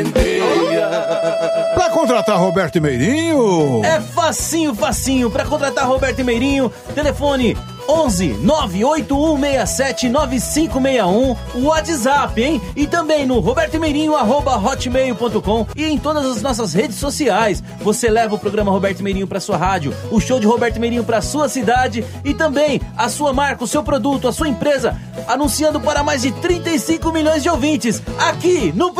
Pra contratar Roberto e Meirinho? É facinho. Pra contratar Roberto e Meirinho, telefone 11 98167 9561, o WhatsApp, hein? E também no robertomeirinho@hotmail.com e em todas as nossas redes sociais. Você leva o programa Roberto Meirinho pra sua rádio, o show de Roberto Meirinho pra sua cidade e também a sua marca, o seu produto, a sua empresa, anunciando para mais de 35 milhões de ouvintes aqui no